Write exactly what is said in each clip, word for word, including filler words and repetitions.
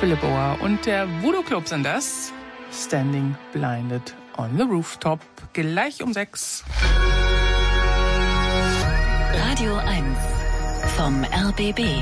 Philipp Ohr und der Voodoo Club sind das. Standing Blinded on the Rooftop. Gleich um sechs. Radio eins vom R B B.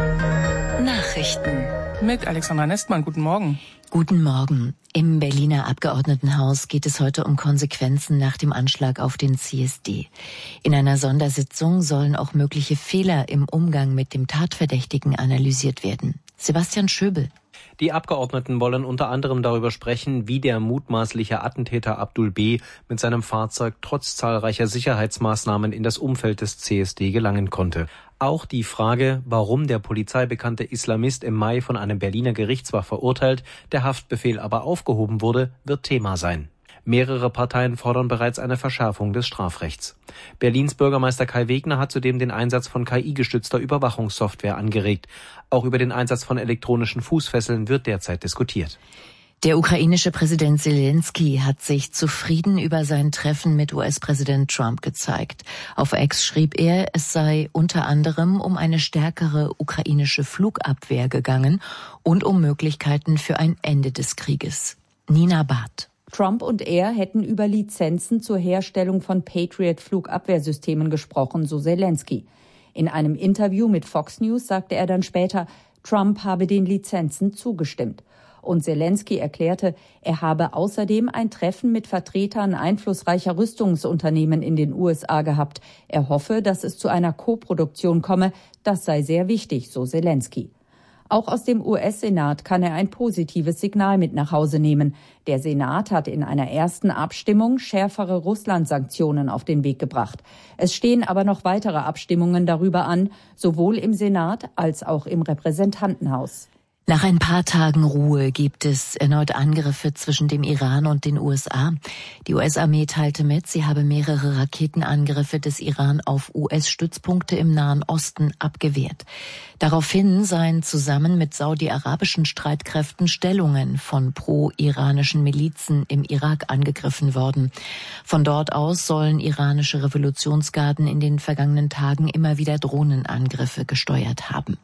Nachrichten. Mit Alexandra Nestmann. Guten Morgen. Guten Morgen. Im Berliner Abgeordnetenhaus geht es heute um Konsequenzen nach dem Anschlag auf den C S D. In einer Sondersitzung sollen auch mögliche Fehler im Umgang mit dem Tatverdächtigen analysiert werden. Sebastian Schöbel. Die Abgeordneten wollen unter anderem darüber sprechen, wie der mutmaßliche Attentäter Abdul B. mit seinem Fahrzeug trotz zahlreicher Sicherheitsmaßnahmen in das Umfeld des C S D gelangen konnte. Auch die Frage, warum der polizeibekannte Islamist im Mai von einem Berliner Gericht zwar verurteilt, der Haftbefehl aber aufgehoben wurde, wird Thema sein. Mehrere Parteien fordern bereits eine Verschärfung des Strafrechts. Berlins Bürgermeister Kai Wegner hat zudem den Einsatz von K I-gestützter Überwachungssoftware angeregt. Auch über den Einsatz von elektronischen Fußfesseln wird derzeit diskutiert. Der ukrainische Präsident Zelensky hat sich zufrieden über sein Treffen mit U S-Präsident Trump gezeigt. Auf X schrieb er, es sei unter anderem um eine stärkere ukrainische Flugabwehr gegangen und um Möglichkeiten für ein Ende des Krieges. Nina Barth. Trump und er hätten über Lizenzen zur Herstellung von Patriot-Flugabwehrsystemen gesprochen, so Zelensky. In einem Interview mit Fox News sagte er dann später, Trump habe den Lizenzen zugestimmt. Und Zelensky erklärte, er habe außerdem ein Treffen mit Vertretern einflussreicher Rüstungsunternehmen in den U S A gehabt. Er hoffe, dass es zu einer Koproduktion komme. Das sei sehr wichtig, so Zelensky. Auch aus dem U S-Senat kann er ein positives Signal mit nach Hause nehmen. Der Senat hat in einer ersten Abstimmung schärfere Russland-Sanktionen auf den Weg gebracht. Es stehen aber noch weitere Abstimmungen darüber an, sowohl im Senat als auch im Repräsentantenhaus. Nach ein paar Tagen Ruhe gibt es erneut Angriffe zwischen dem Iran und den U S A. Die U S-Armee teilte mit, sie habe mehrere Raketenangriffe des Iran auf U S-Stützpunkte im Nahen Osten abgewehrt. Daraufhin seien zusammen mit saudi-arabischen Streitkräften Stellungen von pro-iranischen Milizen im Irak angegriffen worden. Von dort aus sollen iranische Revolutionsgarden in den vergangenen Tagen immer wieder Drohnenangriffe gesteuert haben.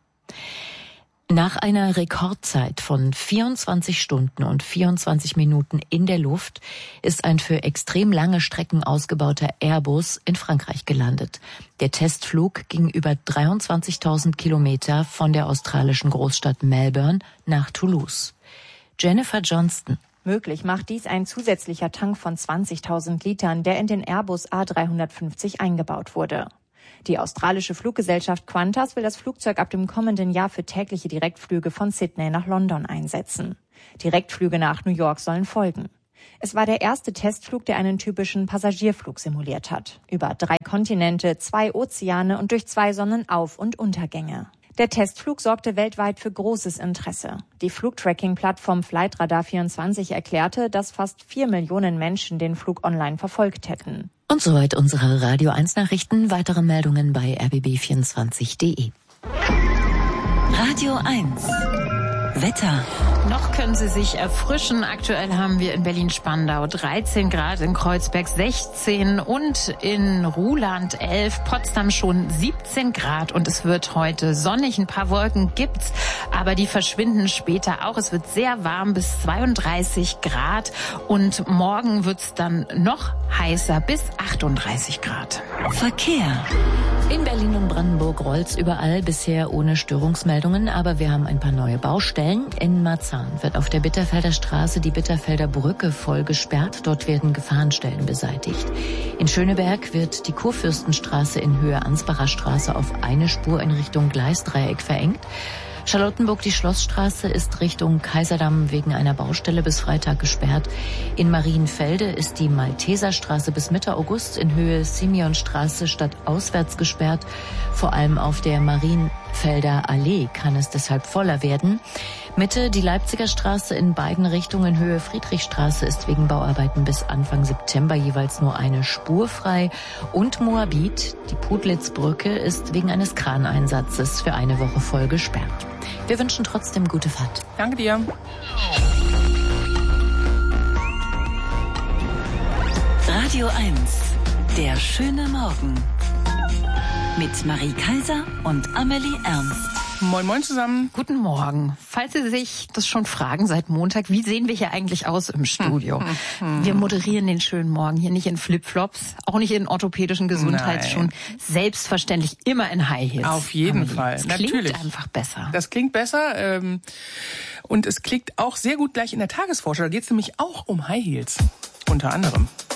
Nach einer Rekordzeit von vierundzwanzig Stunden und vierundzwanzig Minuten in der Luft ist ein für extrem lange Strecken ausgebauter Airbus in Frankreich gelandet. Der Testflug ging über dreiundzwanzigtausend Kilometer von der australischen Großstadt Melbourne nach Toulouse. Jennifer Johnston. Möglich macht dies ein zusätzlicher Tank von zwanzigtausend Litern, der in den Airbus A dreihundertfünfzig eingebaut wurde. Die australische Fluggesellschaft Qantas will das Flugzeug ab dem kommenden Jahr für tägliche Direktflüge von Sydney nach London einsetzen. Direktflüge nach New York sollen folgen. Es war der erste Testflug, der einen typischen Passagierflug simuliert hat. Über drei Kontinente, zwei Ozeane und durch zwei Sonnenauf- und Untergänge. Der Testflug sorgte weltweit für großes Interesse. Die Flugtracking-Plattform Flightradar vierundzwanzig erklärte, dass fast vier Millionen Menschen den Flug online verfolgt hätten. Und soweit unsere Radio eins Nachrichten. Weitere Meldungen bei r b b vierundzwanzig punkt d e. Radio eins. Wetter. Noch können Sie sich erfrischen. Aktuell haben wir in Berlin-Spandau dreizehn Grad, in Kreuzberg sechzehn und in Ruhland elf, Potsdam schon siebzehn Grad und es wird heute sonnig. Ein paar Wolken gibt's, aber die verschwinden später auch. Es wird sehr warm bis zweiunddreißig Grad und morgen wird's dann noch heißer bis achtunddreißig Grad. Verkehr. In Berlin und Brandenburg rollt's überall, bisher ohne Störungsmeldungen, aber wir haben ein paar neue Baustellen. In Marzahn wird auf der Bitterfelder Straße die Bitterfelder Brücke voll gesperrt. Dort werden Gefahrenstellen beseitigt. In Schöneberg wird die Kurfürstenstraße in Höhe Ansbacher Straße auf eine Spur in Richtung Gleisdreieck verengt. Charlottenburg, die Schlossstraße, ist Richtung Kaiserdamm wegen einer Baustelle bis Freitag gesperrt. In Marienfelde ist die Malteserstraße bis Mitte August in Höhe Simeonstraße stadtauswärts gesperrt. Vor allem auf der Marienfelder Allee kann es deshalb voller werden. Mitte, die Leipziger Straße in beiden Richtungen Höhe Friedrichstraße ist wegen Bauarbeiten bis Anfang September jeweils nur eine Spur frei. Und Moabit, die Pudlitzbrücke, ist wegen eines Kraneinsatzes für eine Woche voll gesperrt. Wir wünschen trotzdem gute Fahrt. Danke dir. Radio eins. Der schöne Morgen. Mit Marie Kaiser und Amelie Ernst. Moin, moin zusammen. Guten Morgen. Falls Sie sich das schon fragen seit Montag, wie sehen wir hier eigentlich aus im Studio? Hm, hm. Wir moderieren den schönen Morgen hier nicht in Flipflops, auch nicht in orthopädischen Gesundheitsschuhen, selbstverständlich immer in High Heels. Auf jeden Fall, das natürlich. Klingt einfach besser. Das klingt besser ähm, und es klingt auch sehr gut gleich in der Tagesvorschau. Da geht es nämlich auch um High Heels, unter anderem.